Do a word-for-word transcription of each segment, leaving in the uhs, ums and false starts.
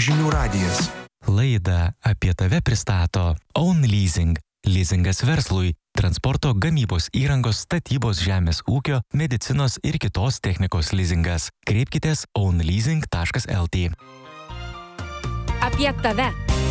Žinių radijas. Laidą apie tave pristato Own Leasing. Leasingas verslui, transporto, gamybos įrangos, statybos, žemės ūkio, medicinos ir kitos technikos leasingas. Kreipkitės own leasing taškas el tė. Apie tave.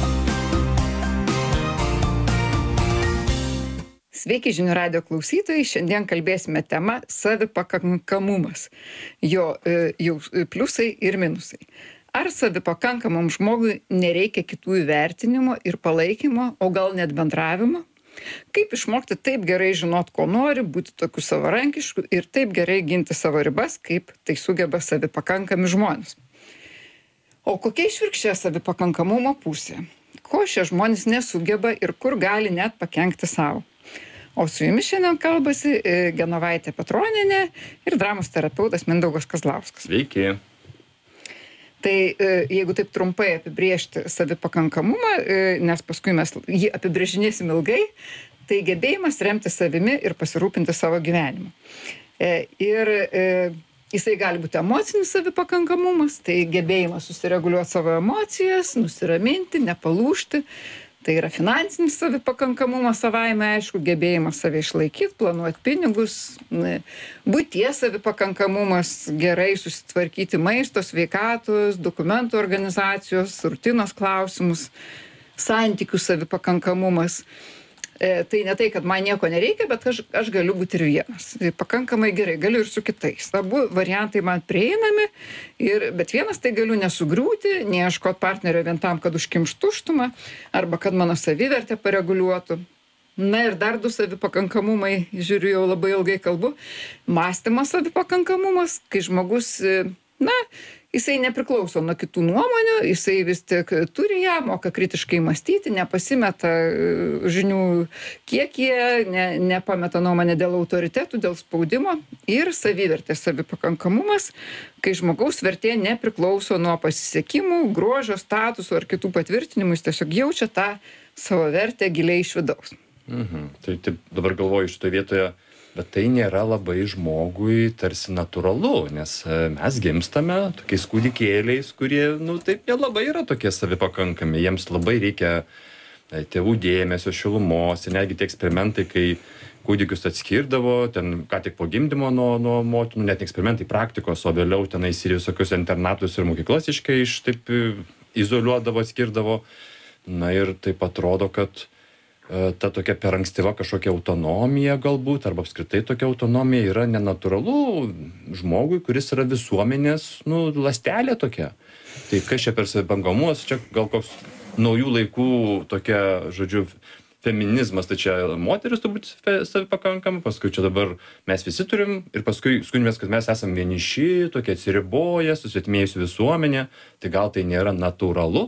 Sveiki žinių radijo klausytojai, šiandien kalbėsime tema savipakankamumas, jo e, jau pliusai ir minusai. Ar savipakankamam žmogui nereikia kitų įvertinimo ir palaikymo, o gal net bendravimo? Kaip išmokti taip gerai žinot, ko nori, būti tokiu savarankišku ir taip gerai ginti savo ribas, kaip tai sugeba savipakankami žmonės? O kokia išvirkščia savipakankamumo pusė? Ko šie žmonės nesugeba ir kur gali net pakenkti savo? O su jumis šiandien kalbasi Genovaitė Petronienė ir dramos terapeutas Mindaugas Kazlauskas. Sveiki. Tai jeigu taip trumpai apibrėžti savipakankamumą, nes paskui mes jį apibrėžinėsim ilgai, tai gebėjimas remti savimi ir pasirūpinti savo gyvenimu. Ir jisai gali būti emocinis savipakankamumas, tai gebėjimas susireguliuoti savo emocijas, nusiraminti, nepalūžti. Tai yra finansinis savipakankamumas savaime, aišku, gebėjimas save išlaikyti, planuoti pinigus, buities savipakankamumas, gerai susitvarkyti maisto, sveikatos, dokumentų organizacijos, rutinos klausimus, santykių savipakankamumas. E, tai ne tai, kad man nieko nereikia, bet aš, aš galiu būti ir vienas. Pakankamai gerai, galiu ir su kitais. Abu variantai man prieinami, ir, bet vienas tai galiu nesugriūti, neieškoti partnerio vien tam, kad užkimš tuštumą, arba kad mano savivertę pareguliuotų. Na ir dar du savipakankamumai, žiūriu, jau labai ilgai kalbu. Mąstymo savipakankamumas, kai žmogus, na, jisai nepriklauso nuo kitų nuomonių, jisai vis tik turi ją, moka kritiškai mąstyti, nepasimeta žinių kiekyje, ne, nepameta nuomonę dėl autoritetų, dėl spaudimo, ir savivertės savipakankamumas, kai žmogaus vertė nepriklauso nuo pasisekimų, grožio, statusų ar kitų patvirtinimų, jis tiesiog jaučia tą savo vertę giliai iš vidaus. Mhm. Tai taip dabar galvoju šitoje vietoje, bet tai nėra labai žmogui tarsi natūralu, nes mes gimstame tokiais kūdikėliais, kurie, nu, taip nelabai yra tokie savipakankami. Jiems labai reikia tėvų dėmesio, šilumos, ir netgi tie eksperimentai, kai kūdikius atskirdavo, ten ką tik po gimdymo nuo, nuo motinų, net eksperimentai praktikos, o vėliau tenais ir visokius internatus ir mokyklas iškai iš taip izoliuodavo, atskirdavo. Na ir taip atrodo, kad ta tokia per ankstyva kažkokia autonomija galbūt, arba apskritai tokia autonomija yra nenatūralu žmogui, kuris yra visuomenės, nu, ląstelė tokia. Tai kas čia per savipakankamumas, čia gal koks naujų laikų tokia, žodžiu, feminizmas, tai čia moteris turbūt savipakankama, paskui čia dabar mes visi turim, ir paskui skundžiamės, kad mes esam vieniši, tokie atsiriboję, susvetimėjusi visuomenė, tai gal tai nėra natūralu?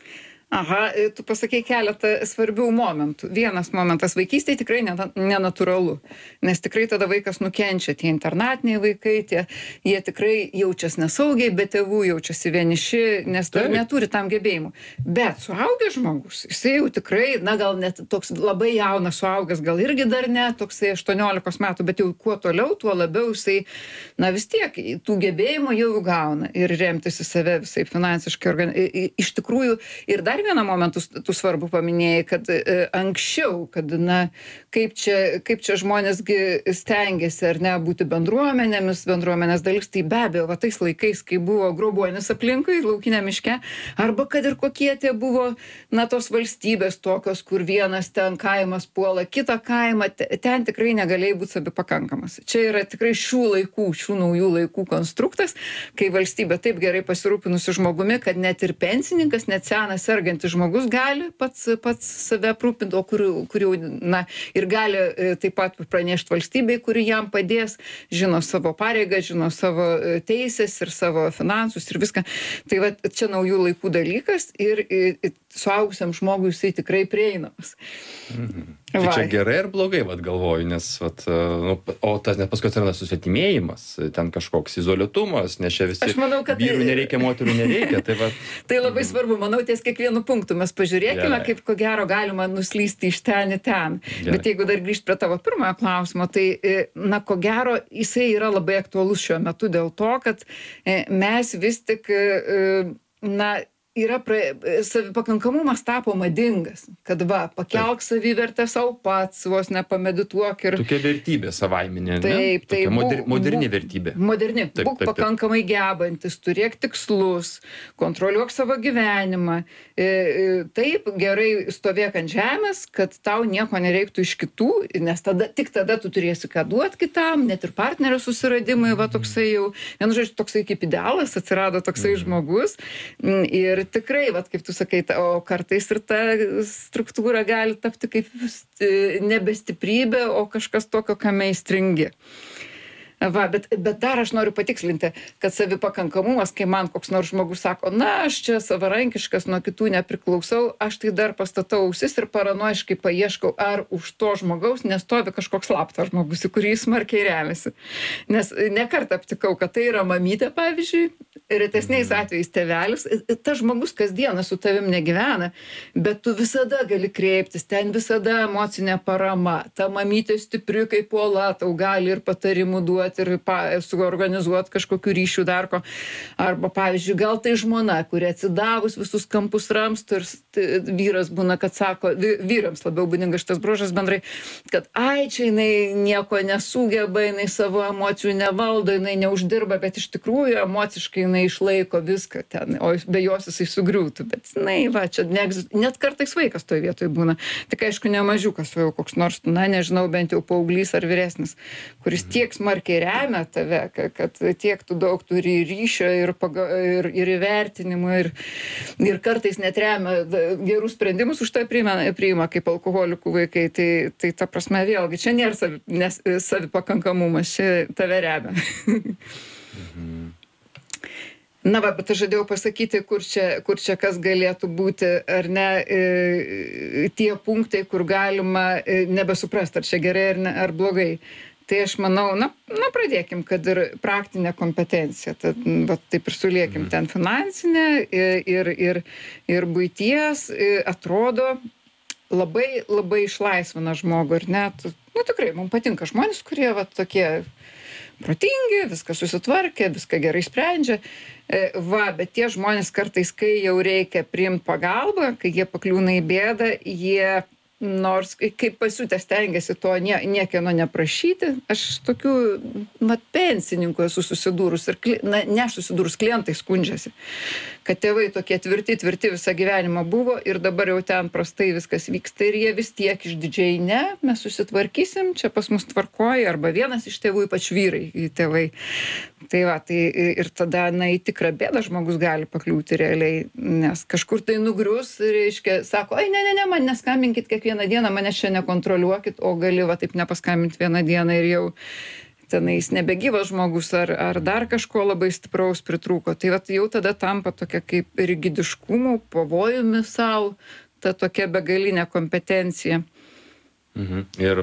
Aha, tu pasakei keletą svarbių momentų. Vienas momentas, vaikystėje tikrai nenatūralu, nes tikrai tada vaikas nukenčia, tie internatiniai vaikai, tie, jie tikrai jaučiasi nesaugiai, bet tėvų jaučiasi vieniši, nes dar neturi tam gebėjimų. Bet suaugęs žmogus, jisai jau tikrai, na gal net toks labai jaunas suaugęs, gal irgi dar ne, toksai aštuoniolikos metų, bet jau kuo toliau, tuo labiau jisai, na vis tiek, tų gebėjimų jau gauna ir remtis į save visai finansiškai. Organ... Iš tikrųjų, ir dar vieną momentą tu svarbu paminėjai, kad e, anksčiau, kad, na, kaip čia, kaip čia žmonėsgi stengiasi ar ne būti bendruomenėmis, bendruomenės dalis, tai be abejo, va tais laikais, kai buvo grobuonis aplinkui, laukinė miške, arba kad ir kokie tie buvo, na, tos valstybės tokios, kur vienas ten kaimas puola kitą kaimą, ten tikrai negalėjai būti savipakankamas. Čia yra tikrai šių laikų, šių naujų laikų konstruktas, kai valstybė taip gerai pasirūpinusi žmogumi, kad net ir pensininkas, net senas sergantis žmogus gali pats, pats save aprūpinti, o kur, kur jau, na, ir gali taip pat pranešti valstybei, kuri jam padės, žino savo pareigą, žino savo teisės ir savo finansus ir viską. Tai va, čia naujų laikų dalykas ir, ir suaugusiam žmogui jisai tikrai prieinamas. Mhm. Tai čia gerai ar blogai, vat galvoju, nes, vat, nu, o tas net paskui atsiranda susvetimėjimas, ten kažkoks izoliuotumas, nes čia visi manau, kad... vyrų nereikia, moterų nereikia. Tai, vat... tai labai svarbu, manau, ties kiekvienu punktu mes pažiūrėkime, gerai, kaip ko gero galima nuslysti iš ten į ten. Gerai. Bet jeigu dar grįžt prie tavo pirmojo klausimo, tai, na, ko gero, jisai yra labai aktualus šiuo metu dėl to, kad mes vis tik, na, yra pra, savipakankamumas tapo madingas, kad va, pakelk Taip. savivertę savo pats, vos nepamedituok ir... Tokia vertybė savaiminė, ne? Taip, tai Tokia moder, moderni būk, vertybė. Moderni. Taip, būk taip, taip. pakankamai gebantis, turėk tikslus, kontroliuok savo gyvenimą. Taip, gerai stovėk ant žemės, kad tau nieko nereiktų iš kitų, nes tada, tik tada tu turėsi ką duoti kitam, net ir partnerio susiradimai, va toksai jau, vienu žodžiu, toksai kaip idealas, atsirado toksai mm. žmogus. Ir tikrai, vat, kaip tu sakai, o kartais ir ta struktūra gali tapti kaip nebe stiprybė, o kažkas tokio, kame įstringi. Va, bet, bet dar aš noriu patikslinti, kad savipakankamumas, kai man koks nors žmogus sako, na, aš čia savarankiškas, nuo kitų nepriklausau, aš tai dar pastatau ausis ir paranoiškai paieškau, ar už to žmogaus nestovi kažkoks slaptas žmogus, į kurį jis smarkiai remiasi. Nes nekart aptikau, kad tai yra mamytė, pavyzdžiui, retesniais atvejais tėvelis, tas žmogus kasdieną su tavim negyvena, bet tu visada gali kreiptis, ten visada emocinė parama, ta mamytė stipri kaip uola, tau gali ir patarimų duoti, ir suorganizuoti kažkokių ryšių dar ko. Arba, pavyzdžiui, gal tai žmona, kuri atsidavus visus kampus ramstų ir vyras būna, kad sako, vyrams labiau būdinga šitas bruožas bendrai, kad ai, čia jinai nieko nesugeba, jinai savo emocijų nevaldo, jinai neuždirba, bet iš tikrųjų emociškai jinai išlaiko viską ten, o be jos jisai sugriūtų. Bet, na, va, čia neegzist... net kartais vaikas toje vietoje būna. Tik aišku, ne mažiukas, o jau koks nors, na, nežinau, bent jau paauglys ar vyresnis, kuris tiek smarkiai remia tave, kad tiek tu daug turi ryšio ir, paga, ir, ir įvertinimo ir, ir kartais net remia gerus sprendimus, už tai priima, priima kaip alkoholikų vaikai. Tai, tai ta prasme vėlgi, čia nėra savi, nes, savipakankamumas, čia tave remia. Mhm. Na va, bet aš žadėjau pasakyti, kur čia, kur čia kas galėtų būti, ar ne, e, tie punktai, kur galima e, nebesuprasti, ar čia gerai ar, ne, ar blogai. Tai aš manau, na, na pradėkim, kad ir praktinė kompetencija, tad, va, taip ir suliekim ten finansinę ir, ir, ir buities, atrodo labai, labai išlaisvina žmogų ir net, nu tikrai, mums patinka žmonės, kurie va tokie protingi, viską susitvarkė, viską gerai sprendžia. Va, bet tie žmonės kartais, kai jau reikia priimti pagalbą, kai jie pakliūna į bėdą, jie nors kaip pasiutę stengiasi to nie, niekieno neprašyti. Aš tokių, mat, pensininkų esu susidūrus ir, na, ne aš susidūrus, klientai skundžiasi, kad tėvai tokie tvirti, tvirti visą gyvenimą buvo ir dabar jau ten prastai viskas vyksta ir jie vis tiek išdidžiai ne, mes susitvarkysim, čia pas mus tvarkoja, arba vienas iš tėvų, ypač vyrai tėvai. Tai va, tai ir tada, na, į tikrą bėdą žmogus gali pakliūti realiai, nes kažkur tai nugrius, reiškia, sako, ai, ne, ne, ne, man neskambinkit kiekvieną dieną, mane čia nekontroliuokit, o gali va taip nepaskambinti vieną dieną ir jau tenais nebegyvas žmogus ar, ar dar kažko labai stipraus pritrūko. Tai va, jau tada tampa tokia kaip rigidiškumu, pavojumi savo, ta tokia begalinė kompetencija. Mhm. Ir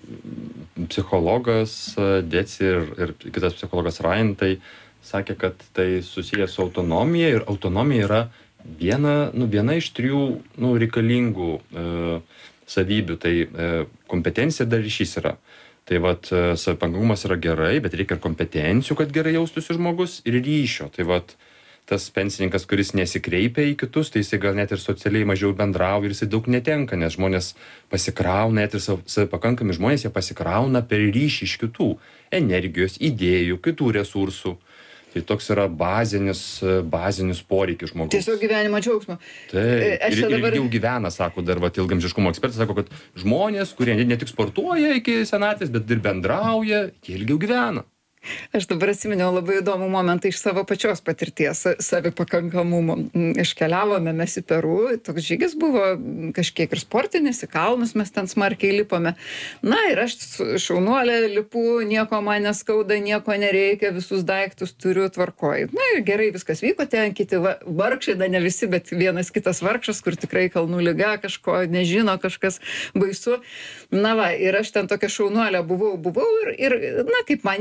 psichologas Deci ir, ir kitas psichologas Ryan tai sakė, kad tai susijęs su autonomija ir autonomija yra viena, nu, viena iš trijų nu, reikalingų e, savybių. Tai e, kompetencija dar ryšys yra. Tai vat savipakankamumas yra gerai, bet reikia ir kompetencijų, kad gerai jaustųsi žmogus ir ryšio. Tai vat tas pensininkas, kuris nesikreipia į kitus, tai jisai gal net ir socialiai mažiau bendrauja ir jisai daug netenka, nes žmonės pasikrauna, net ir savipakankami žmonės, jie pasikrauna per ryšį iš kitų energijos, idėjų, kitų resursų. Tai toks yra bazinis, bazinis poreikis žmogus. Tiesiog gyvenimo džiaugsmo. Taip, ir, ir dabar... ilgiau gyvena, sako dar, va, ilgamžiškumo ekspertas, sako, kad žmonės, kurie ne tik sportuoja iki senatvės, bet ir bendrauja, jie ilgiau gyvena. Aš dabar atsiminiau labai įdomų momentą iš savo pačios patirties savipakankamumo. Iškeliavome mes į Peru, toks žygis buvo kažkiek ir sportinis, į kalnus mes ten smarkiai lipome. Na ir aš šaunuolė lipu, nieko man neskauda, nieko nereikia, visus daiktus turiu tvarkoj. Na ir gerai viskas vyko, ten kiti vargšai, da ne visi, bet vienas kitas vargšas, kur tikrai kalnų liga, kažko nežino, kažkas baisu. Na va, ir aš ten tokia šaunuolė buvau, buvau ir, ir na kaip man įprasta, aš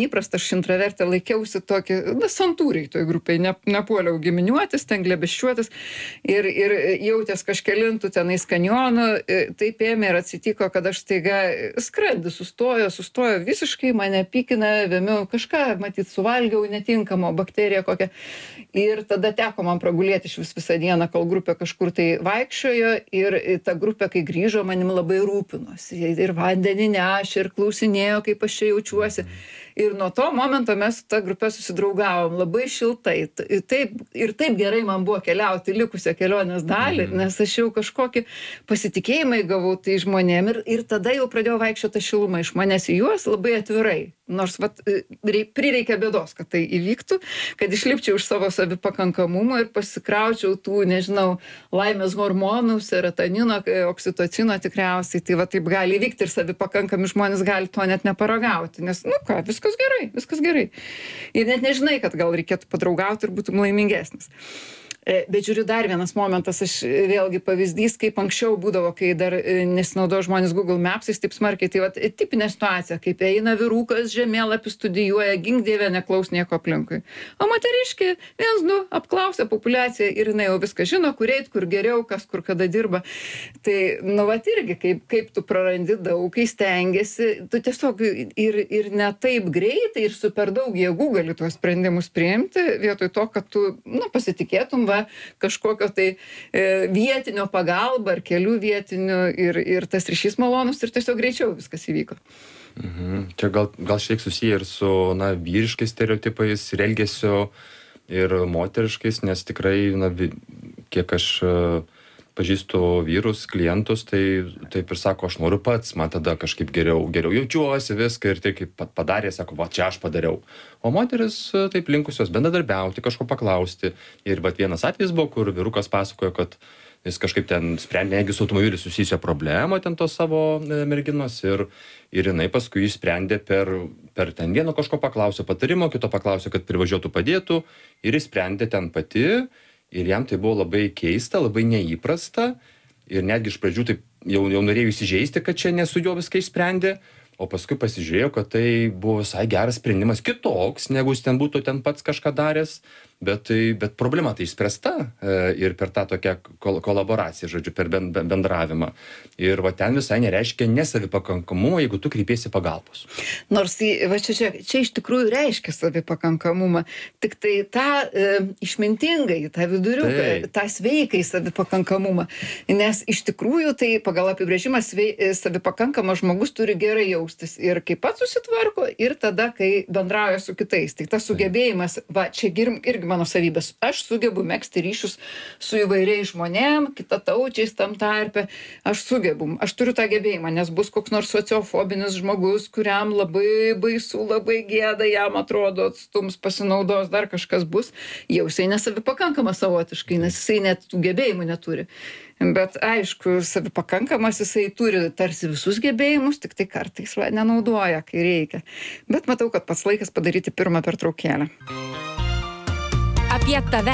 aš intravertė laikiausi tokį, na, santūriai toj grupėj, ne, nepuoliau giminiuotis, ten glebeščiuotis ir, ir jautės kažkelintų tenais kanjonų, taip ėmė ir atsitiko, kad aš staiga skrandis sustojo, sustojo visiškai, mane pykina, vėmiau kažką, matyt, suvalgiau netinkamo, bakteriją kokią. Ir tada teko man pragulėti iš vis visą dieną, kol grupė kažkur tai vaikščiojo ir ta grupė, kai grįžo, manim labai rūpinosi. Ir vandenį nešė, ir klausinėjo, kaip aš čia jaučiuosi. Ir nuo to momento mes su ta grupė susidraugavom labai šiltai. Taip, ir taip gerai man buvo keliauti likusią kelionės dalį, nes aš jau kažkokį pasitikėjimą įgavau tai žmonėm ir, ir tada jau pradėjau vaikščioti šilumą iš manęs į juos labai atvirai. Nors vat, prireikia bėdos, kad tai įvyktų, kad išlipčiau iš savo savipakankamumo ir pasikraučiau tų, nežinau, laimės hormonų, serotonino, oksitocino tikriausiai. Tai va taip gali įvykti ir savipakankami žmonės gali to net neparagauti, nes, nu ką, viskas gerai, viskas gerai. Ir net nežinai, kad gal reikėtų padraugauti ir būtum laimingesnis. Bet žiūriu, dar vienas momentas, aš vėlgi pavyzdys, kaip anksčiau būdavo, kai dar nesinaudojo žmonės Google Mapsais taip smarkiai, tai vat tipinė situacija, kaip eina vyrukas, žemėlapį studijuoja, gink dieve, neklaus nieko aplinkui. O moteriškė, viens, du, apklausė populiaciją ir jinai jau viską žino, kur eit, kur geriau, kas kur kada dirba. Tai, nu, vat irgi, kaip, kaip tu prarandi daug, kai stengiasi, tu tiesiog ir, ir ne taip greitai ir su per daug jėgų gali tuos sprendimus priimti, vietoj to, kad tu, nu, pasitikėtum va, kažkokio tai e, vietinio pagalba ar kelių vietinių ir, ir tas ryšys malonus ir tiesiog greičiau viskas įvyko. Mhm. Čia gal, gal šiek susiję ir su, na, vyriškais stereotipais ir elgesio ir moteriškais, nes tikrai, na, kiek aš pažįstu vyrus, klientus, tai taip ir sako, aš noriu pats, man tada kažkaip geriau, geriau jaučiuosi viską ir tai kaip padarė, sako, va, čia aš padariau. O moteris taip linkusios bendradarbiauti, kažko paklausti. Ir vat vienas atvejis buvo, kur vyrukas pasakojo, kad jis kažkaip ten sprendė, negi su automobiliu susijusią problemą ten tos savo merginos ir, ir jinai paskui išsprendė per, per ten vieno kažko paklausė patarimo, kito paklausė, kad privažiuotų padėtų ir išsprendė ten pati. Ir jam tai buvo labai keista, labai neįprasta ir netgi iš pradžių taip jau, jau norėjo įsižeisti, kad čia ne su juo viską išsprendė, o paskui pasižiūrėjo, kad tai buvo visai geras sprendimas, kitoks, negu jis ten būtų ten pats kažką daręs, bet, tai, bet problema tai išspręsta e, ir per tą tokią kol, kolaboraciją, žodžiu, per ben, ben, bendravimą. Ir va ten visai nereiškia nesavipakankamumą, jeigu tu kreipiesi pagalbos. Nors va čia, čia, čia iš tikrųjų reiškia savipakankamumą, tik tai tą e, išmintingai, tą viduriuką, tai. tą sveikai savipakankamumą. Nes iš tikrųjų tai pagal apibrėžimą svei, savipakankamas žmogus turi gerai jaustis ir kai pats susitvarko ir tada, kai bendrauja su kitais. Tai tas sugebėjimas, va čia irgi mano savybės. Aš sugebu megzti ryšius su įvairiais žmonėm, kitataučiais tam tarpe. Aš sugebu, aš turiu tą gebėjimą, nes bus koks nors sociofobinis žmogus, kuriam labai baisu, labai gėda, jam atrodo atstums, pasinaudos, dar kažkas bus. Jau jisai nesavipakankamas savotiškai, nes jisai net tų gebėjimų neturi. Bet aišku, savipakankamas jisai turi tarsi visus gebėjimus, tik tai kartais va, nenaudoja, kai reikia. Bet matau, kad pats laikas padaryti pirmą pertraukėlę. Apie tave.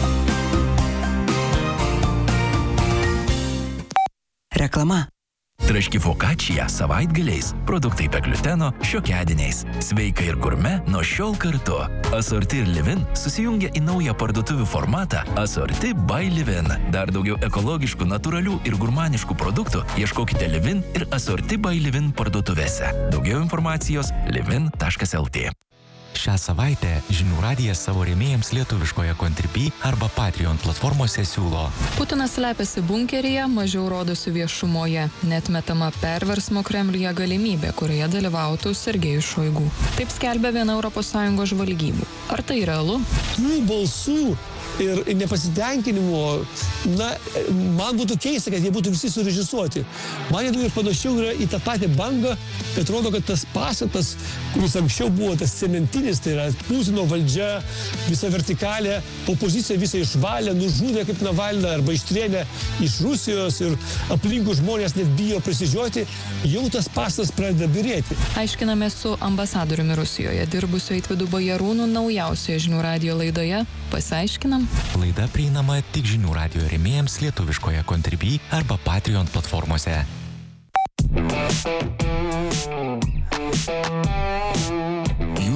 Reklama. Traški fokačija savaitgaliais, produktai be gliuteno šiokiadieniais. Sveika ir gurme nuo šiol kartu. Asorti ir Livin susijungia į naują parduotuvių formatą Asorti by Livin. Dar daugiau ekologiškų, natūralių ir gurmaniškų produktų ieškokite Livin ir Asorti by Livin parduotuvėse. Daugiau informacijos livin taškas lt. Šią savaitę Žinių radijas savo rėmėjams lietuviškoje Contribui arba Patreon platformose siūlo. Putinas slepiasi bunkeryje, mažiau rodosi viešumoje. Neatmetama perversmo Kremliuje galimybė, kurioje dalyvautų Sergejus Šoigu. Taip skelbia viena Europos Sąjungos žvalgybų. Ar tai realu? Tų balsų ir nepasitenkinimo, na, man būtų keista, kad jie būtų visi surežisuoti. Man įdomu ir panašiau yra į tą patį bangą, kad rodo, kad tas pastatas, kuris anksčiau buvo tas cementinis, tai yra Putino valdžia, visa vertikalė, opozicija visą išvalė, nužudė kaip Navalną arba ištrėmė iš Rusijos ir aplinkų žmonės net bijo prisižioti, jau tas pastatas pradeda birėti. Aiškiname su ambasadoriumi Rusijoje dirbusiu Eitvydu Bajarūnu naujausioje Žinių radijo laidoje. Pasiaiškinam. Laida prieinama tik Žinių radijo rėmėjams lietuviškoje Contribui arba Patreon platformose.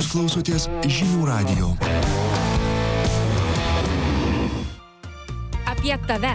Jūs klausotės Žinių radijo. Apie tave.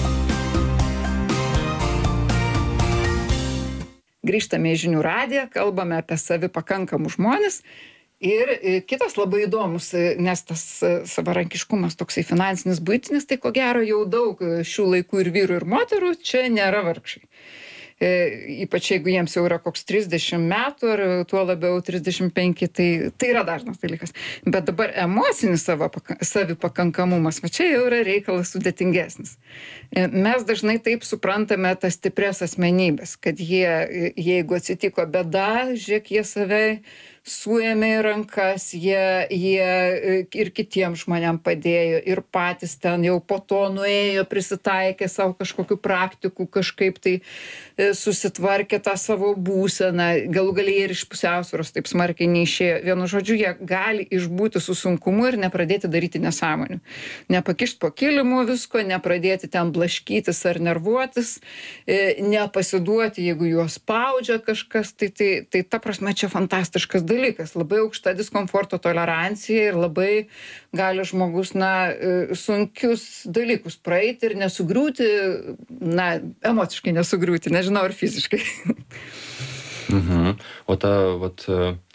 Grįžtame į Žinių radiją, kalbame apie savipakankamus žmones. Ir kitas labai įdomus, nes tas savarankiškumas toksai finansinis, buitinis, tai ko gero jau daug šių laikų ir vyrų, ir moterų čia nėra vargšai. E, ypač jeigu jiems jau yra koks trisdešimt metų, ar tuo labiau trisdešimt penki, tai, tai yra dažnas dalykas. Bet dabar emocinis savo, savipakankamumas, va čia jau yra reikalas sudėtingesnis. E, mes dažnai taip suprantame tas stiprias asmenybės, kad jie, jeigu atsitiko bėda, žiūrėk, jie save suėmė į rankas, jie, jie ir kitiems žmonėm padėjo, ir patys ten jau po to nuėjo, prisitaikė savo kažkokių praktikų, kažkaip tai susitvarkė tą savo būseną, galų galiai ir iš pusiausvyros taip smarkiai neišėjo. Vienu žodžiu, jie gali išbūti su sunkumu ir nepradėti daryti nesąmonių. Nepakišti po kilimu visko, nepradėti ten blaškytis ar nervuotis, nepasiduoti, jeigu juos spaudžia kažkas, tai, tai, tai ta prasme čia fantastiškas dalykas. Labai aukšta diskomforto tolerancija ir labai gali žmogus, na, sunkius dalykus praeiti ir nesugriūti, na, emociškai nesugriūti, nežinau, ar fiziškai. Mhm. O ta, vat,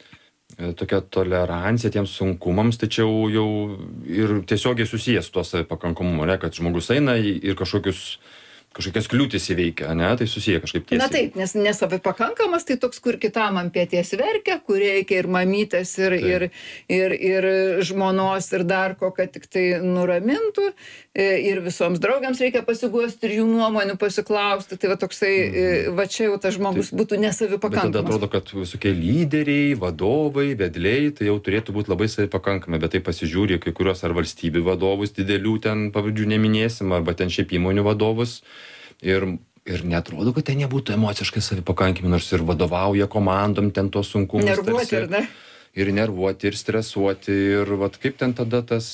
tokia tolerancija tiems sunkumams, tai čia jau, jau ir tiesiogiai susijęs tuo savipakankamumu, ne, kad žmogus eina ir kažkokius kažkokias kliūtis įveikia, ne, tai susiję kažkaip tiesiai. Na taip, nes nesavipakankamas, tai toks, kur kitam ant pėties verkia, kur reikia ir mamytės, ir, ir, ir, ir žmonos, ir dar ko, kad tik tai nuramintų, ir visoms draugiams reikia pasiguosti ir jų nuomonių pasiklausti, tai va toksai, mm. va čia jau tas žmogus tai būtų nesavipakankamas. Bet tada atrodo, kad visokie lyderiai, vadovai, vedliai, tai jau turėtų būti labai savipakankami, bet tai pasižiūri kai kurios ar valstybių vadovus, didelių ten pavardžių neminėsim, arba ten šiaip įmonių vadovus. Ir, ir netrodo, kad ten nebūtų emociškai savipakankami, nors ir vadovauja komandom ten tos sunkumus. Nervuoti, tarsi, ar ne? Ir nervuoti, ir stresuoti, ir vat, kaip ten tada tas,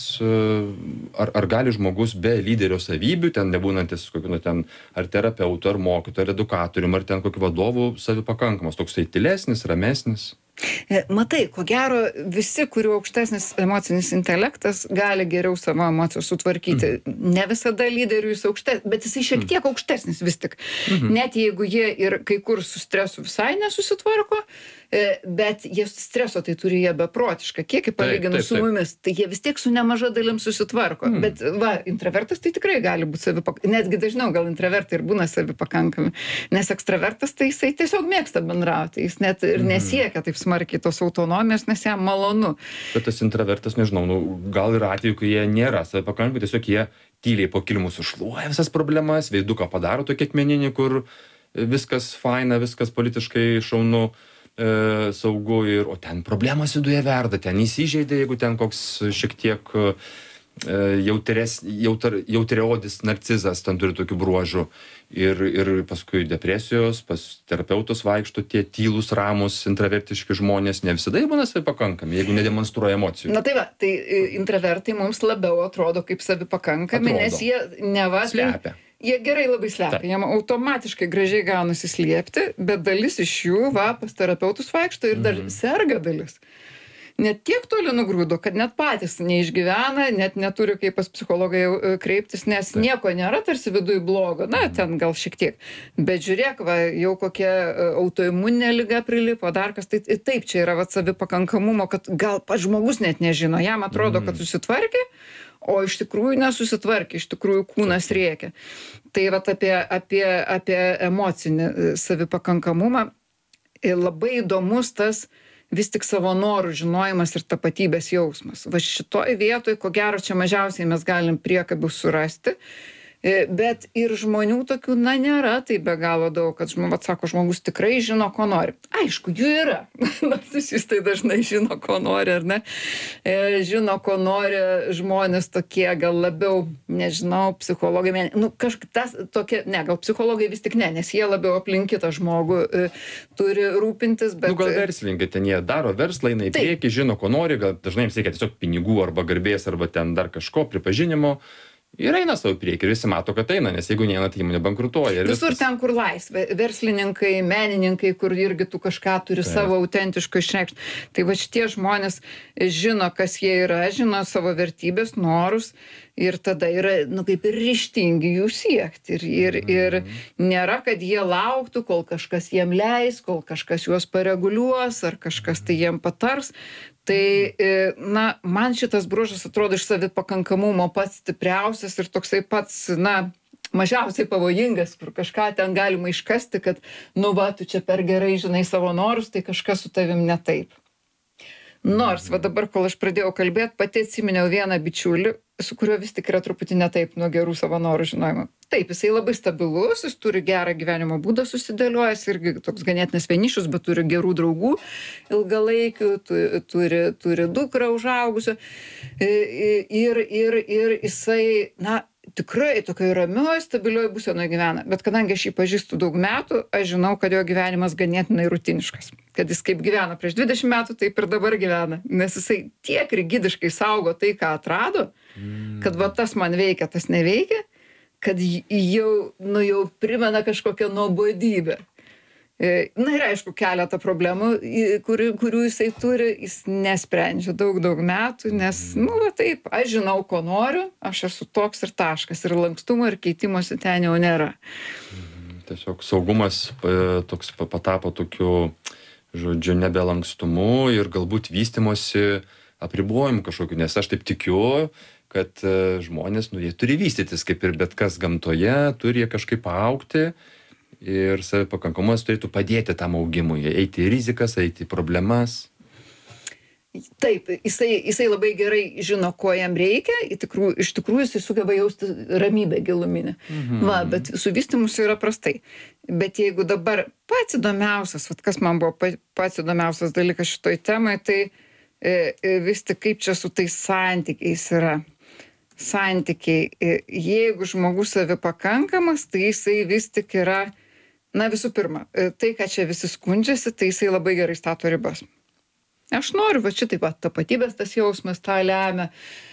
ar, ar gali žmogus be lyderio savybių, ten nebūnantis kokiu, nu, ten, ar terapeutu, ar mokytoju, ar edukatorium, ar ten kokiu vadovu savipakankamas, toksai tylesnis, ramesnis. Matai, ko gero, visi, kurių aukštesnis emocinis intelektas, gali geriau savo emocijas sutvarkyti. Mm. Ne visada lyderiui jis aukštesnis, bet jisai šiek tiek aukštesnis vis tik. Mm-hmm. Net jeigu jie ir kai kur su stresu visai nesusitvarko, bet jie streso tai turi jie beprotišką kiekį palyginus su mumis, tai jie vis tiek su nemaža dalim susitvarko. Mm. Bet va, intravertas tai tikrai gali būti savipakankamas, netgi dažniau gal intravertai ir būna savipakankami, nes ekstravertas tai jisai tiesiog mėgsta bendrauti, jis net ir nesiekia taip smarkiai tos autonomijos, nes jam malonu. Bet tas intravertas, nežinau, nu, gal ir atveju, kai jie nėra savipakankami, tiesiog jie tyliai po kilimu sušluoja visas problemas, veiduką padaro tokį akmeninį, kur viskas faina, viskas politiškai šaunu, e, saugu, ir, o ten problemas viduje verda, ten įsižeidė, jeigu ten koks šiek tiek e, jautres, jautar, jautriodis narcizas, ten turi tokių bruožų. Ir, ir paskui depresijos, pas terapeutus vaikšto tie tylus, ramus, intravertiški žmonės, ne visada jie būna savipakankami, jeigu nedemonstruoja emocijų. Na tai va, tai intravertai mums labiau atrodo kaip savipakankami, atrodo. Nes jie neva slepia. Jie gerai labai slepia, jiem automatiškai gražiai gaunasi slėpti, bet dalis iš jų, va, pas terapeutus vaikšto ir dar mm. serga dalis. Net tiek toli nugrūdo, kad net patys neišgyvena, net neturi kaip pas psichologą kreiptis, nes taip. Nieko nėra tarsi viduj blogo, na, ten gal šiek tiek. Bet žiūrėk, va, jau kokia autoimuninė liga prilipo, dar kas, tai taip, čia yra va, savipakankamumo, kad gal pats žmogus net nežino, jam atrodo, kad susitvarkė, o iš tikrųjų nesusitvarkė, iš tikrųjų kūnas rėkia. Tai va, apie, apie, apie emocinį savipakankamumą labai įdomus tas vis tik savo norų žinojimas ir tapatybės jausmas. Va šitoj vietoj, ko gero, čia mažiausiai mes galim priekabių surasti, bet ir žmonių tokių, na, nėra tai be galo daug, kad žmogus, sako, žmogus tikrai žino, ko nori. Aišku, jų yra. Narcisistai dažnai žino, ko nori, ar ne? Žino, ko nori žmonės tokie, gal labiau, nežinau, psichologai, nu, kažkas tas tokie, ne, gal psichologai vis tik ne, nes jie labiau aplink kitą žmogų turi rūpintis, bet... Nu, gal verslininkai, ten jie daro verslą, eina į priekį, žino, ko nori, gal dažnai jiems reikia tiesiog pinigų arba garbės, arba ten dar kažko, pripažinimo. ir eina savo priekį, ir visi mato, kad eina, nes jeigu neina, tai įmonė bankrutuoja. Ir Visur viskas. ten, kur laisvė, verslininkai, menininkai, kur irgi tu kažką turi savo autentiško išreikšti. Tai va šitie žmonės žino, kas jie yra, žino savo vertybės, norus ir tada yra, nu, kaip ir ryžtingi jų siekti. Ir, ir, ir nėra, kad jie lauktų, kol kažkas jiem leis, kol kažkas juos pareguliuos, ar kažkas tai jiem patars. Tai, na, man šitas bruožas atrodo iš savipakankamumo pats stipriausias ir toksai pats, na, mažiausiai pavojingas, kur kažką ten galima iškasti, kad, nu, va, tu čia per gerai žinai savo norus, tai kažkas su tavim ne taip. Nors, va dabar, kol aš pradėjau kalbėti, pati atsiminiau vieną bičiulį, su kuriuo vis tik yra truputį ne taip nuo gerų savo norų žinojimo. Taip, jisai labai stabilus, jis turi gerą gyvenimo būdą susidėliojęs, irgi toks ganėtinas vienišus, bet turi gerų draugų ilgalaikių, tu, turi, turi dukrą užaugusią. Ir, ir, ir jisai, na, tikrai tokioj ramioj, stabilioj būsenoj gyvena. Bet kadangi aš jį pažįstu daug metų, aš žinau, kad jo gyvenimas ganėtinai rutiniškas. Kad jis kaip gyveno prieš dvidešimt metų, taip ir dabar gyvena. Nes jisai tiek rigidiškai saugo tai, ką atrado, kad va tas man veikia, tas neveikia, kad jau, nu, jau primena kažkokią nuobodybę. Na ir aišku, keletą problemų, kurių, kurių jisai turi, jis nesprendžia daug, daug metų, nes, nu, va taip, aš žinau, ko noriu, aš esu toks ir taškas, ir lankstumo, ir keitimosi ten jau nėra. Tiesiog saugumas toks patapo tokiu, žodžiu, nebelankstumu ir galbūt vystimosi apribojimu kažkokiu, nes aš taip tikiu, kad žmonės, nu, jie turi vystytis, kaip ir bet kas gamtoje, turi jie kažkaip augti. Ir savipakankamumas turėtų padėti tam augimui, eiti į rizikas, eiti į problemas. Taip, jisai, jisai labai gerai žino, ko jam reikia, tikrųjų, iš tikrųjų jisai sugeba jausti ramybę giluminę. Mhm. Va, bet su vystymusi yra prastai. Bet jeigu dabar pats įdomiausias, vat kas man buvo pats įdomiausias dalykas šitoj temai, tai e, vis tik kaip čia su tais santykiais yra. Santykiai, jeigu žmogus savipakankamas, tai jisai vis tik yra, na, visų pirma, tai, ką čia visi skundžiasi, tai jisai labai gerai stato ribas. Aš noriu, va šitaip, va, tapatybės tas jausmas tą lemia,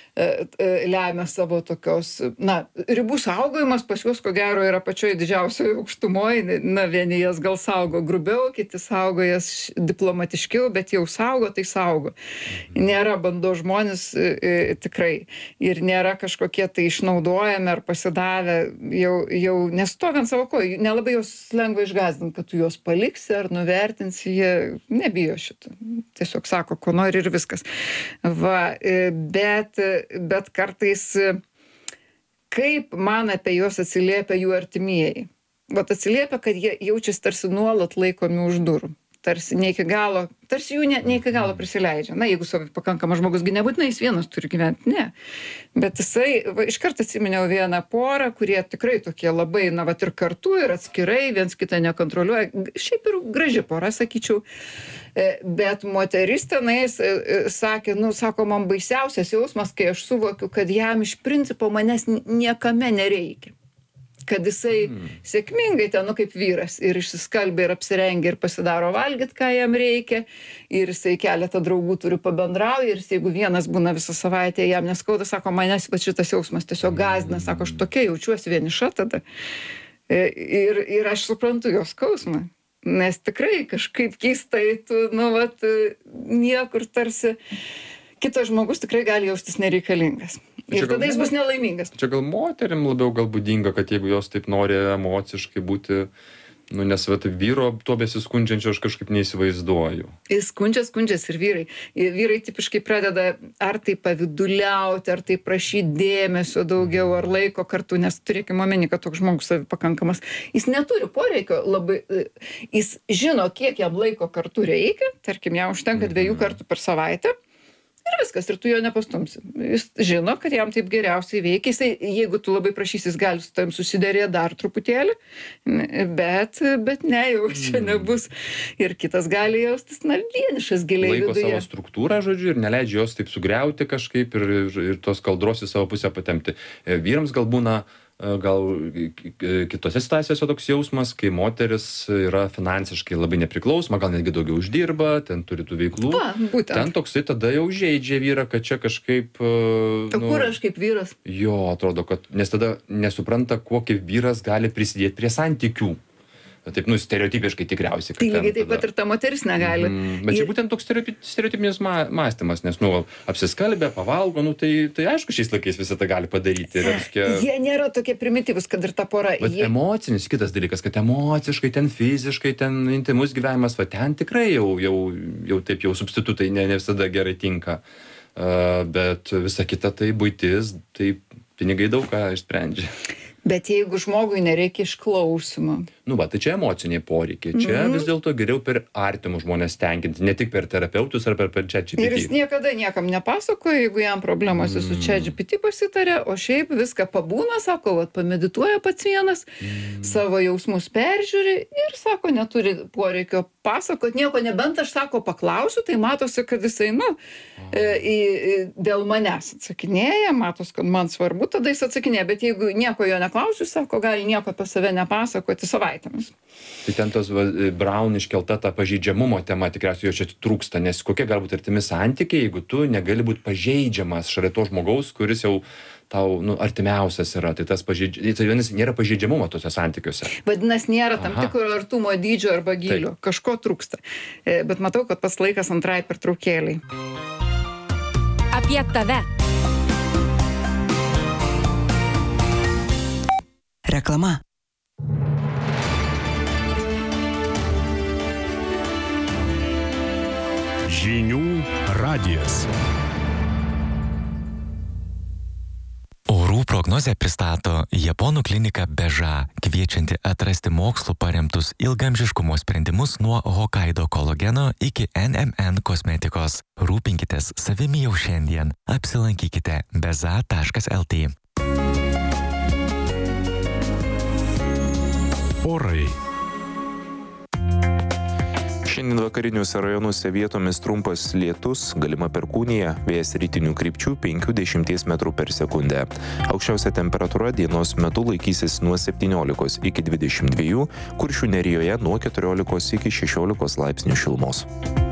lemia savo tokios, na, ribų saugojimas pas juos, ko gero, yra pačioje didžiausioje aukštumoje, na, vieni jas gal saugo grubiau, kiti saugo jas diplomatiškiau, bet jau saugo, tai saugo. Nėra bando žmonės e, tikrai ir nėra kažkokie tai išnaudojami ar pasidavę, jau, jau nestoviant savo kojų, nelabai jos lengva išgąsdinti, kad tu juos paliksi ar nuvertinsi, jie nebijo šito. Tiesiog sako, ko nori ir viskas. Va, bet bet kartais kaip man apie juos atsiliepia jų artimieji. Vat atsiliepia, kad jie jaučiasi tarsi nuolat laikomi už durų. Tarsi ne iki galo, tarsi jų ne, ne iki galo prisileidžia. Na, jeigu savipakankamas žmogus, gi nebūtinai jis vienas turi gyventi, ne. Bet jisai, va, iškart atsiminiau vieną porą, kurie tikrai tokie labai, na, vat ir kartu, ir atskirai, viens kitą nekontroliuoja. Šiaip ir graži pora, sakyčiau. Bet moteris tenais sakė, nu, sako, man baisiausias jausmas, kai aš suvokiu, kad jam iš principo manęs niekame nereikia. Kad jisai mm. sėkmingai ten, nu, kaip vyras, ir išsiskalbia, ir apsirengia, ir pasidaro valgyt, ką jam reikia, ir jisai keletą draugų turi pabendrauja, ir jeigu vienas būna visą savaitę, jam neskauda, sako, manęs va šitas jausmas tiesiog gąsdina, sako, aš tokia jaučiuosi vieniša tada. Ir, ir aš suprantu jos skausmą, nes tikrai kažkaip keistai, tu, nu, vat, niekur tarsi kitas žmogus tikrai gali jaustis nereikalingas. Ir tada jis bus nelaimingas. Čia gal moterim labiau gal būdinga, kad jeigu jos taip nori emociškai būti, nu, nes va, tai vyro tuo besiskundžiančio aš kažkaip neįsivaizduoju. Skundžia, skundžias ir vyrai. Vyrai tipiškai pradeda ar tai paviduliauti, ar tai prašyti dėmesio daugiau, ar laiko kartu, nes turėkime omeny, kad toks žmogus savipakankamas. Jis neturi poreikio labai, jis žino, kiek jam laiko kartu reikia, tarkim, jam užtenka dviejų kartų per savaitę. Ir viskas, ir tu jo nepastumsi. Jis žino, kad jam taip geriausiai veikia. Jisai, jeigu tu labai prašysi, jis gali su tavim susiderėti dar truputėlį, bet, bet ne, jau čia nebus. Ir kitas gali jaustis, na, vienišas giliai laiko viduje. Laiko savo struktūrą, žodžiu, ir neleidžia jos taip sugriauti kažkaip ir, ir, ir tos kaldros į savo pusę patemti. Vyrams gal būna gal kitose situacijose toks jausmas, kai moteris yra finansiškai labai nepriklausoma, gal netgi daugiau uždirba, ten turi tų veiklų. Va, būtent. Ten toksai tada jau žaidžia vyrą, kad čia kažkaip... O nu, kur aš kaip vyras? Jo, atrodo, kad nes tada nesupranta, kokį vyras gali prisidėti prie santykių. Taip, nu, stereotipiškai tikriausiai. Tai lygiai taip pat ir ta moteris negali. Mm, bet čia ir... būtent toks stereotipinis mąstymas, nes, nu, apsiskalbė, pavalgo, nu, tai, tai aišku, šiais laikais visą tą gali padaryti. Reiškia... Jie nėra tokie primityvus, kad ir ta pora. Bet jie... emocinis kitas dalykas, kad emociškai, ten fiziškai, ten intimus gyvenimas, va, ten tikrai jau, jau, jau taip jau substitutai ne, ne visada gerai tinka. Uh, bet visa kita tai buitis, tai pinigai daug ką išsprendžia. Bet jeigu žmogui nereikia išklausimo. Nu, va, tai čia emociniai poreikiai. Čia mm-hmm. vis dėlto geriau per artimus žmonės tenkinti, ne tik per terapeutus ar per, per ChatGPT. Ir jis niekada niekam nepasakoja, jeigu jam problemos mm. su ChatGPT pasitarė, o šiaip viską pabūna, sako, vat, pamedituoja pats vienas, mm. savo jausmus peržiūri ir, sako, neturi poreikio pasakot, nieko nebent aš, sako, paklausiu, tai matosi, kad jisai, nu, oh. e, e, dėl manęs atsakinėja, matos, kad man svarbu, tada jis atsakinėja, bet jeigu nieko jo neklausiu, sako, gali nieko apie save nepasakoti savaitėmis. Tai ten tos va, Braun iškelta ta pažeidžiamumo tema, tikriausiai jo čia trūksta, nes kokie galbūt artimi santykiai, jeigu tu negali būti pažeidžiamas šalia to žmogaus, kuris jau tau, nu, artimiausias yra, tai tas pažeidžiamumas, tai vienas nėra pažeidžiamumo tose santykiuose. Vadinasi, nėra tam Aha. tikro artumo dydžio arba gylio, Taip. Kažko trūksta. Bet matau, kad pas laikas antrai pertraukėliai. Apie tave. Reklama. Žinių radijas. Orų prognozę pristato Japonų klinika Beža, kviečianti atrasti mokslu paremtus ilgamžiškumo sprendimus nuo Hokkaido kolageno iki N M N kosmetikos. Rūpinkitės savimi jau šiandien. Apsilankykite beza taškas el tė. Orai. Šiandien vakariniuose rajonuose vietomis trumpas lietus, galima perkūnija, vėjas rytinių krypčių penki dešimties metrų per sekundę. Aukščiausia temperatūra dienos metu laikysis nuo septyniolikos iki dvidešimt dviejų, Kuršių nerijoje nuo keturiolikos iki šešiolikos laipsnių šilumos.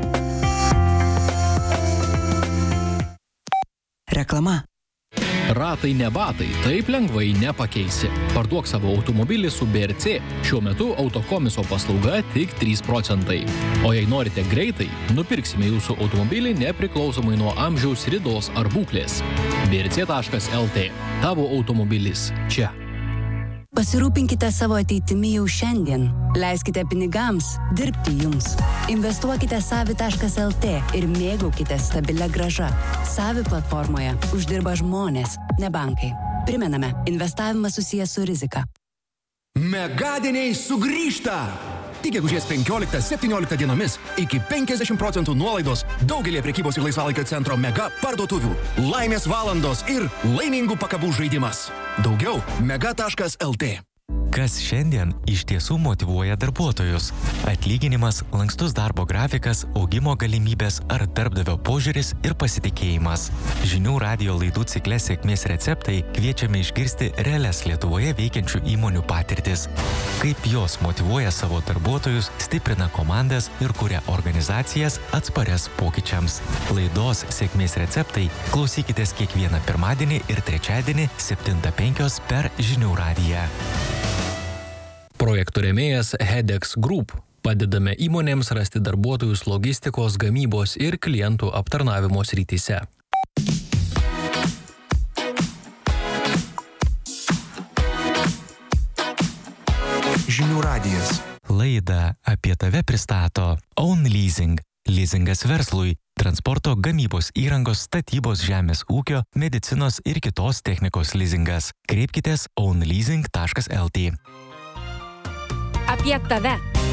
Reklama. Ratai ne batai, taip lengvai nepakeisi. Parduok savo automobilį su B R C. Šiuo metu autokomiso paslauga tik trys procentai. O jei norite greitai, nupirksime jūsų automobilį nepriklausomai nuo amžiaus, ridos ar būklės. B R C taškas el tė. Tavo automobilis čia. Pasirūpinkite savo ateitimi jau šiandien. Leiskite pinigams dirbti jums. Investuokite savi taškas el tė ir mėgaukite stabilią grąžą. Savi platformoje uždirba žmonės, ne bankai. Primename, investavimas susijęs su rizika. Megadieniai sugrįžta! Tik gegužės penkioliktą septynioliktą dienomis iki penkiasdešimt procentų nuolaidos daugelį prekybos ir laisvalaikio centro mega parduotuvių. Laimės valandos ir laimingų pakabų žaidimas. Daugiau mega taškas el tė. Kas šiandien iš tiesų motyvuoja darbuotojus? Atlyginimas, lankstus darbo grafikas, augimo galimybės ar darbdavio požiūris ir pasitikėjimas. Žinių radijo laidų cikle Sėkmės receptai kviečiame išgirsti realias Lietuvoje veikiančių įmonių patirtis. Kaip jos motyvuoja savo darbuotojus, stiprina komandas ir kuria organizacijas atsparias pokyčiams. Laidos Sėkmės receptai klausykitės kiekvieną pirmadienį ir trečiadienį septintą penkios per Žinių radiją. Projektų rėmėjas Hedex Group. Padedame įmonėms rasti darbuotojus logistikos, gamybos ir klientų aptarnavimo srityse. Žinių radijas. Laidą apie tave pristato Own Leasing. Leasingas verslui. Transporto, gamybos įrangos, statybos, žemės ūkio, medicinos ir kitos technikos leasingas. Kreipkitės own leasing taškas el tė. Apie tave.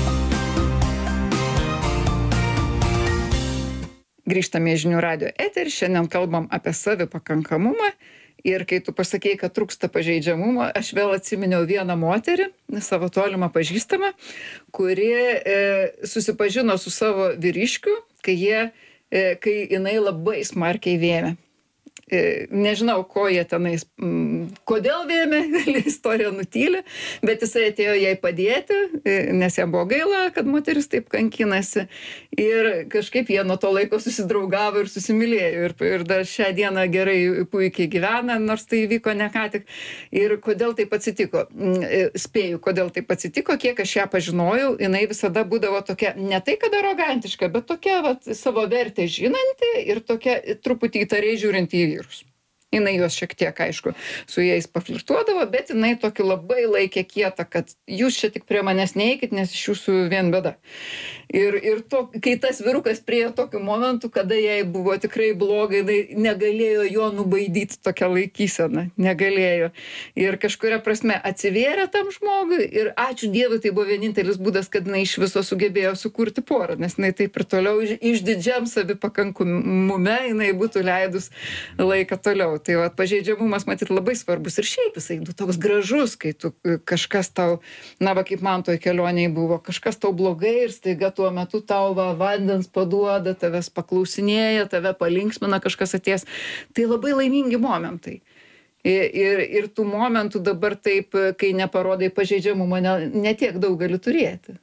Grįžtame į Žinių radijo eterį, šiandien kalbam apie savipakankamumą ir kai tu pasakei, kad trūksta pažeidžiamumo, aš vėl atsiminiau vieną moterį, savo tolimą pažįstamą, kuri e, susipažino su savo vyriškiu, kai, jie, e, kai jinai labai smarkiai vėmė. nežinau, ko jie tenais, kodėl vėmė, istorija nutyli, bet jisai atėjo jai padėti, nes jam buvo gaila, kad moteris taip kankinasi. Ir kažkaip jie nuo to laiko susidraugavo ir susimylėjo. Ir, ir dar šią dieną gerai, puikiai gyvena, nors tai įvyko ne ką tik. Ir kodėl taip atsitiko? Spėju, kodėl taip atsitiko, kiek aš ją pažinojau, jinai visada būdavo tokia, ne tai kad arogantiška, bet tokia vat, savo vertę žinanti ir tokia truputį įtariai žiūrinti į vyrus. Jinai juos šiek tiek, aišku, su jais paflirtuodavo, bet jinai tokį labai laikė kietą, kad jūs čia tik prie manęs neikit, nes iš jūsų vien bėda. Ir, ir to, kai tas vyrukas priejo tokiu momentu, kada jai buvo tikrai blogai, jinai negalėjo jo nubaidyti tokią laikyseną, negalėjo. Ir kažkuria prasme atsivėrė tam žmogui ir ačiū Dievui, tai buvo vienintelis būdas, kad jinai iš viso sugebėjo sukurti porą, nes jinai taip ir toliau išdidžiam savipakankamume jinai būtų leidus laiką toliau. Tai va, pažeidžiamumas matyt labai svarbus ir šiaip jisai nu, toks gražus, kai tu kažkas tau, na va kaip man toj kelionėj buvo, kažkas tau blogai ir staiga tuo metu tau va, vandens paduoda, tavęs paklausinėja, tave palinksmina kažkas atės. Tai labai laimingi momentai. Ir, ir, ir tų momentų dabar taip, kai neparodai pažeidžiamumą, ne, ne tiek daug gali turėti.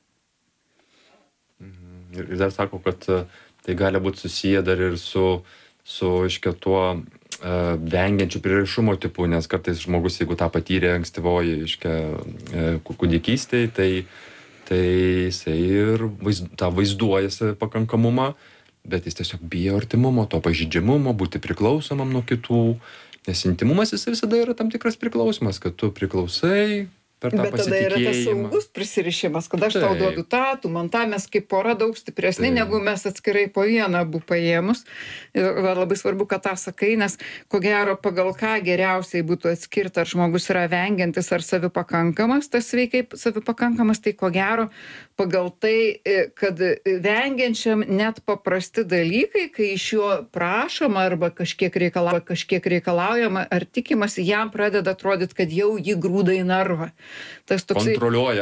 Ir, ir dar sako, kad tai gali būti susiję dar ir su, su iškia tuo uh, vengiančių prieraišumo tipu, nes kartais žmogus, jeigu tą patyrė ankstyvoji iškia uh, kūdikystėj, tai, tai jisai ir vaizd, tą vaizduoja savipakankamumą, bet jis tiesiog bijo artimumo, to pažeidžiamumo, būti priklausomam nuo kitų, nes intimumas jis visada yra tam tikras priklausimas, kad tu priklausai per tą bet tada yra tas saugus prisirišimas, kad aš tau duodu tą, tu man tą, mes kaip pora daug stipresni, Taip. Negu mes atskirai po vieną abu paėmus. Ir labai svarbu, kad tą sakai, nes ko gero pagal ką geriausiai būtų atskirti, ar žmogus yra vengiantis ar savipakankamas, tas sveikai savipakankamas, tai ko gero pagal tai, kad vengiančiam net paprasti dalykai, kai iš jo prašoma arba kažkiek reikalaujama, kažkiek reikalaujama ar tikimasi, jam pradeda atrodyti, kad jau jį grūda į narvą. Tas toksai, kontroliuoja